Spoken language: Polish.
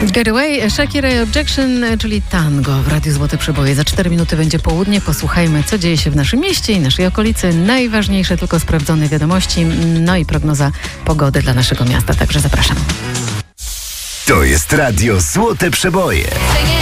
Get Away, Shakira i Objection, czyli tango w Radiu Złote Przeboje. Za 4 minuty będzie południe. Posłuchajmy, co dzieje się w naszym mieście i naszej okolicy. Najważniejsze tylko sprawdzone wiadomości, no i prognoza pogody dla naszego miasta. Także zapraszam. To jest Radio Złote Przeboje.